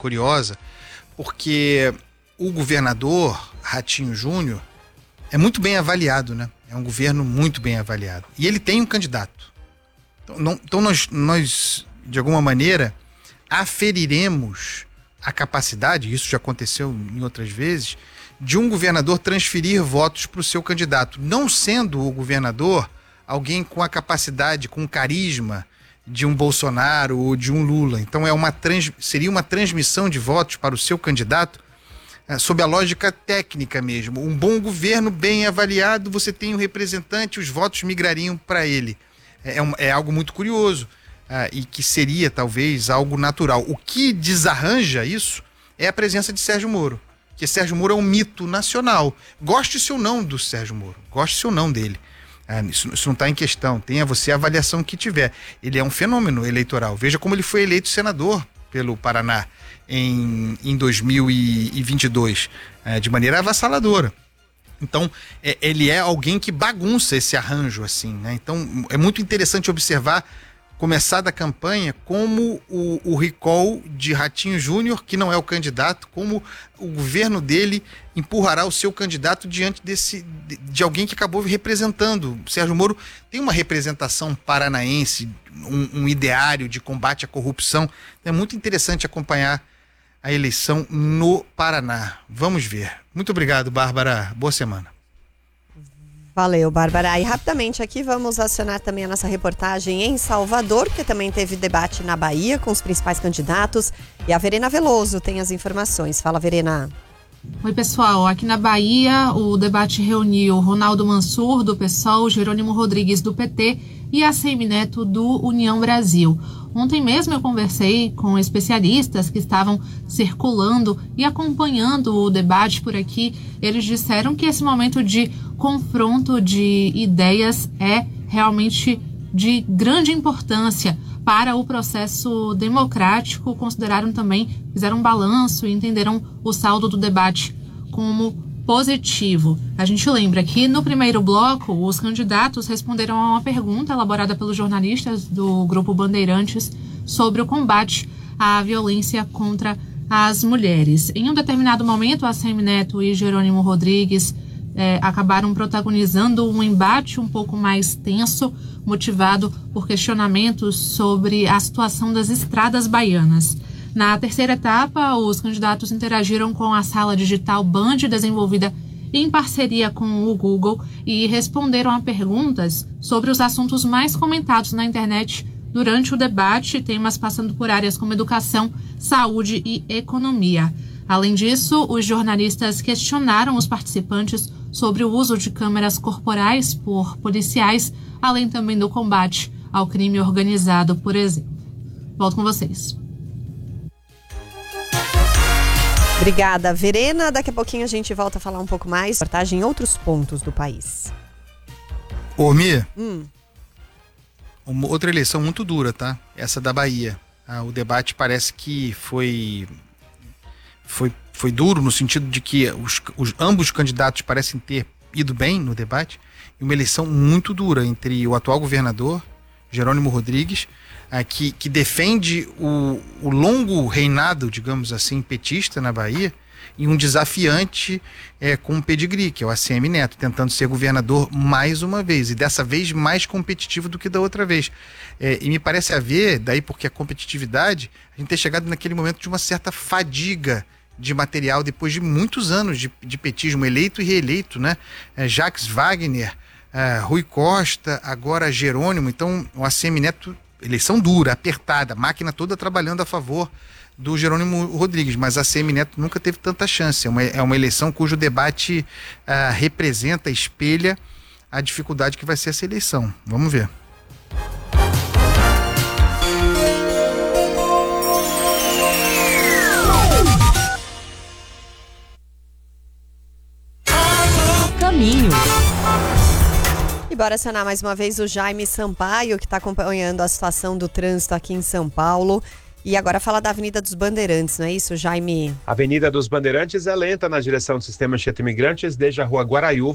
curiosa, porque o governador Ratinho Júnior é muito bem avaliado, né? É um governo muito bem avaliado. E ele tem um candidato. Então nós, de alguma maneira, aferiremos a capacidade, isso já aconteceu em outras vezes, de um governador transferir votos para o seu candidato, não sendo o governador alguém com a capacidade, com o carisma de um Bolsonaro ou de um Lula. Então seria uma transmissão de votos para o seu candidato sob a lógica técnica mesmo. Um bom governo bem avaliado, você tem o representante, os votos migrariam para ele. É algo muito curioso e que seria talvez algo natural. O que desarranja isso é a presença de Sérgio Moro, que Sérgio Moro é um mito nacional. Goste-se ou não do Sérgio Moro, goste-se ou não dele. Isso não está em questão, tenha você a avaliação que tiver. Ele é um fenômeno eleitoral. Veja como ele foi eleito senador pelo Paraná em 2022, de maneira avassaladora. Então, ele é alguém que bagunça esse arranjo, assim, né? Então, é muito interessante observar, começar da campanha, como o recall de Ratinho Júnior, que não é o candidato, como o governo dele empurrará o seu candidato diante de alguém que acabou representando. Sérgio Moro tem uma representação paranaense, um ideário de combate à corrupção. É muito interessante acompanhar a eleição no Paraná. Vamos ver. Muito obrigado, Bárbara. Boa semana. Valeu, Bárbara. E rapidamente aqui vamos acionar também a nossa reportagem em Salvador, que também teve debate na Bahia com os principais candidatos. E a Verena Veloso tem as informações. Fala, Verena. Oi, pessoal. Aqui na Bahia, o debate reuniu Ronaldo Mansur, do PSOL, Jerônimo Rodrigues, do PT, e ACM Neto, do União Brasil. Ontem mesmo eu conversei com especialistas que estavam circulando e acompanhando o debate por aqui. Eles disseram que esse momento de confronto de ideias é realmente de grande importância para o processo democrático. Consideraram também, fizeram um balanço e entenderam o saldo do debate como positivo. A gente lembra que no primeiro bloco os candidatos responderam a uma pergunta elaborada pelos jornalistas do Grupo Bandeirantes sobre o combate à violência contra as mulheres. Em um determinado momento, ACM Neto e Jerônimo Rodrigues acabaram protagonizando um embate um pouco mais tenso, motivado por questionamentos sobre a situação das estradas baianas. Na terceira etapa, os candidatos interagiram com a sala digital Band, desenvolvida em parceria com o Google, e responderam a perguntas sobre os assuntos mais comentados na internet durante o debate, temas passando por áreas como educação, saúde e economia. Além disso, os jornalistas questionaram os participantes sobre o uso de câmeras corporais por policiais, além também do combate ao crime organizado, por exemplo. Volto com vocês. Obrigada, Verena. Daqui a pouquinho a gente volta a falar um pouco mais, reportagem em outros pontos do país. Ô, Mia, uma outra eleição muito dura, tá? Essa da Bahia. O debate parece que foi duro no sentido de que ambos os candidatos parecem ter ido bem no debate. E uma eleição muito dura entre o atual governador, Jerônimo Rodrigues, que defende o longo reinado, digamos assim, petista na Bahia, e um desafiante com um pedigree, que é o ACM Neto, tentando ser governador mais uma vez, e dessa vez mais competitivo do que da outra vez. E me parece haver, daí porque a competitividade, a gente ter chegado naquele momento de uma certa fadiga de material depois de muitos anos de petismo, eleito e reeleito, né? Jacques Wagner, Rui Costa, agora Jerônimo. Então o ACM Neto, eleição dura, apertada, a máquina toda trabalhando a favor do Jerônimo Rodrigues, mas a ACM Neto nunca teve tanta chance. É uma eleição cujo debate representa, espelha a dificuldade que vai ser essa eleição. Vamos ver. Caminho. E bora acionar mais uma vez o Jaime Sampaio, que está acompanhando a situação do trânsito aqui em São Paulo. E agora fala da Avenida dos Bandeirantes, não é isso, Jaime? A Avenida dos Bandeirantes é lenta na direção do sistema Anchieta Imigrantes, desde a Rua Guaraiúva